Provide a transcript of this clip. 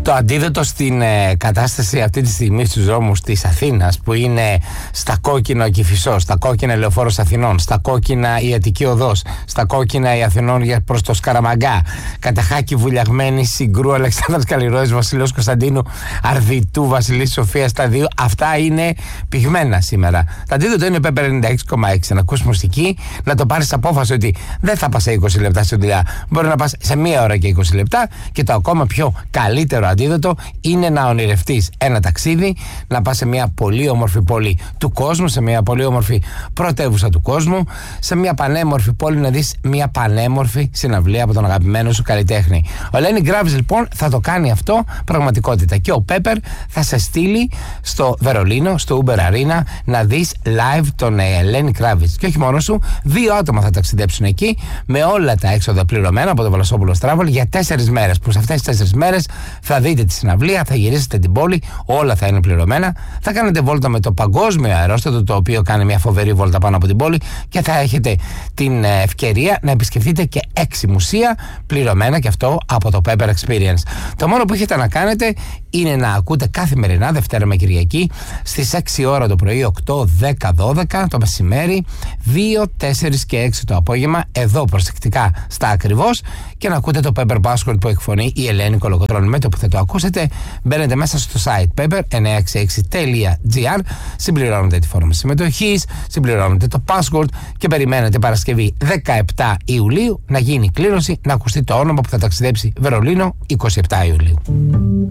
Το αντίδοτο στην κατάσταση αυτή τη στιγμή στους δρόμους της Αθήνας, που είναι στα κόκκινα ο Κηφισός, στα κόκκινα η Λεωφόρος Αθηνών, στα κόκκινα η Αττική Οδός, στα κόκκινα η Αθηνών προς το Σκαραμαγκά, Καταχάκη Βουλιαγμένη, Συγκρού, Αλεξάνδρας Καλλιρόης, Βασιλέως Κωνσταντίνου, Αρδιτού, Βασιλής Σοφίας, τα δύο αυτά είναι πυγμένα σήμερα. Το αντίδοτο είναι Pepper 96,6. Να ακούς μουσική, να το πάρεις απόφαση ότι δεν θα πας σε 20 λεπτά στη δουλειά, μπορεί να πας σε 1 ώρα και 20 λεπτά. Και το ακόμα πιο καλύτερο αντίδοτο είναι να ονειρευτείς ένα ταξίδι, να πας σε μια πολύ όμορφη πόλη του κόσμου, σε μια πολύ όμορφη πρωτεύουσα του κόσμου, σε μια πανέμορφη πόλη να δεις μια πανέμορφη συναυλία από τον αγαπημένο σου καλλιτέχνη. Ο Lenny Kravitz λοιπόν θα το κάνει αυτό πραγματικότητα, και ο Pepper θα σε στείλει στο Βερολίνο, στο Uber Arena, να δεις live τον Lenny Kravitz. Και όχι μόνο σου, 2 άτομα θα ταξιδέψουν εκεί με όλα τα έξοδα πληρωμένα από το Βελασόπουλος Travel για 4 μέρες. Που σε αυτές τις 4 μέρες θα δείτε τη συναυλία, θα γυρίσετε την πόλη, όλα θα είναι πληρωμένα. Θα κάνετε βόλτα με το παγκόσμιο αερόστατο, το οποίο κάνει μια φοβερή βόλτα πάνω από την πόλη, και θα έχετε την ευκαιρία να επισκεφτείτε και 6 μουσεία πληρωμένα, και αυτό από το Pepper Experience. Το μόνο που έχετε να κάνετε είναι να ακούτε καθημερινά, Δευτέρα με Κυριακή, στις 6 ώρα το πρωί, 8, 10, 12 το μεσημέρι, 2, 4 και 6 το απόγευμα, εδώ προσεκτικά στα ακριβώς, και να ακούτε το Pepper Password που εκφωνεί η Ελένη Κολοκοτρώνη. Με το που θα το ακούσετε, μπαίνετε μέσα στο site pepper966.gr, συμπληρώνετε τη φόρμα συμμετοχής, συμπληρώνετε το password και περιμένετε Παρασκευή 17 Ιουλίου να γίνει η κλήρωση, να ακουστεί το όνομα που θα ταξιδέψει Βερολίνο 27 Ιουλίου.